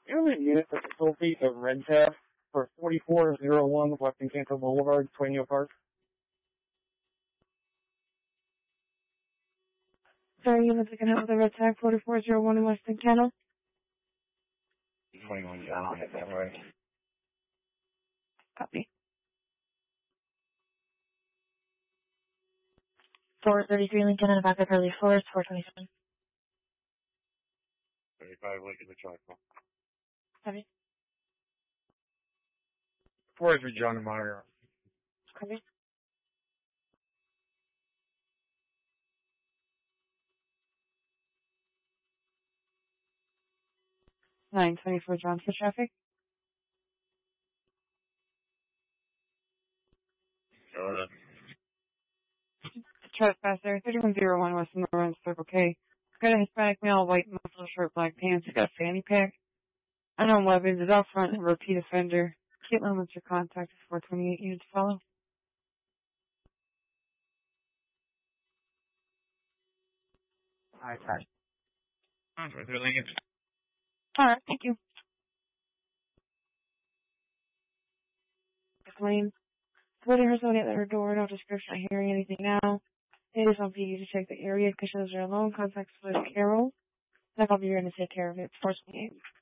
you have a unit for facility of Red Tab for 4401 Weston Cantor Boulevard, Swainio Park? Sorry, units looking out with a Red Tag 4401 in Weston Cantor. 21, I don't have that right. Copy. 433 Lincoln in the back of Early Forest, 427. 35 Lincoln the Chocolate. Copy. 43 John and Mario. Copy. 924 John for traffic. Trespasser, 3101 Western Lawrence, Circle K. Got a Hispanic male, white muffler, short black pants. Got a fanny pack. Unknown weapons. Is out front. A repeat offender. Caitlin, what's your contact? 428 units follow. Hi, sorry. Alright, thank you. Claim. Putting her phone at her door. No description. Not hearing anything now. It is on PD to check the area because those are alone. Contacts with Carol. I'll be here to take care of it. 428.